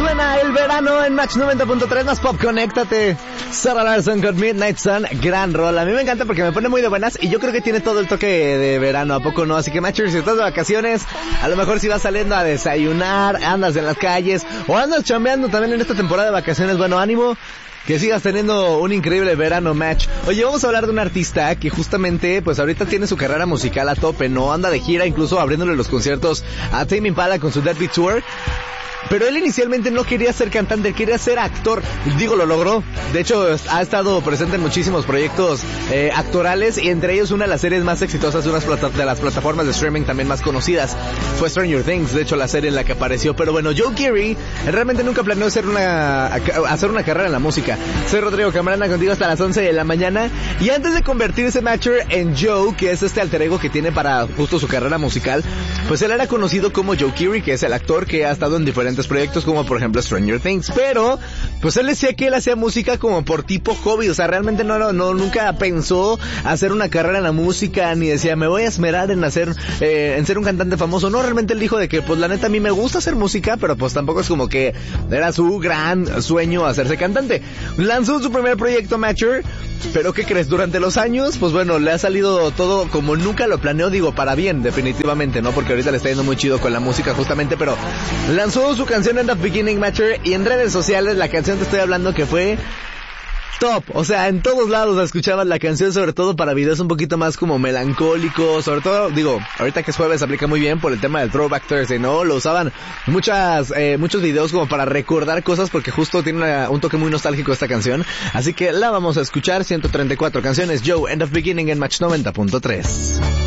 Suena el verano en Match 90.3, más pop, conéctate. Sarah Larsson con Midnight Sun, gran rol. A mí me encanta porque me pone muy de buenas y yo creo que tiene todo el toque de verano, ¿a poco no? Así que Matchers, si estás de vacaciones, a lo mejor si vas saliendo a desayunar, andas en las calles o andas chambeando también en esta temporada de vacaciones, bueno, ánimo. Que sigas teniendo un increíble verano, Match. Oye, vamos a hablar de un artista que justamente, pues ahorita tiene su carrera musical a tope, ¿no? Anda de gira, incluso abriéndole los conciertos a Tame Impala con su Deadbeat Tour. Pero él inicialmente no quería ser cantante, quería ser actor. Digo, lo logró. De hecho, ha estado presente en muchísimos proyectos actorales, y entre ellos una de las series más exitosas de las plataformas de streaming también más conocidas fue Stranger Things, de hecho la serie en la que apareció. Pero bueno, Joe Keery realmente nunca planeó hacer una carrera en la música. Soy Rodrigo Camarena, contigo hasta las 11 de la mañana. Y antes de convertirse Matcher en Joe, que es este alter ego que tiene para justo su carrera musical, pues él era conocido como Joe Keery, que es el actor que ha estado en diferentes proyectos como por ejemplo Stranger Things, pero pues él decía que él hacía música como por tipo hobby, o sea, realmente nunca pensó hacer una carrera en la música, ni decía me voy a esmerar en ser un cantante famoso. No, realmente él dijo de que pues la neta a mí me gusta hacer música, pero pues tampoco es como que era su gran sueño hacerse cantante. Lanzó su primer proyecto, Matcher, pero ¿qué crees? Durante los años, pues bueno, le ha salido todo como nunca lo planeó, digo, para bien, definitivamente, ¿no? Porque ahorita le está yendo muy chido con la música justamente, pero lanzó su canción End of Beginning, Matcher, y en redes sociales la canción te estoy hablando que fue top, o sea, en todos lados escuchabas la canción, sobre todo para videos un poquito más como melancólicos, sobre todo, digo, ahorita que es jueves aplica muy bien por el tema del Throwback Thursday, ¿no? Lo usaban muchos videos como para recordar cosas, porque justo tiene un toque muy nostálgico esta canción, así que la vamos a escuchar. 134 canciones, Joe, End of Beginning en Match 90.3.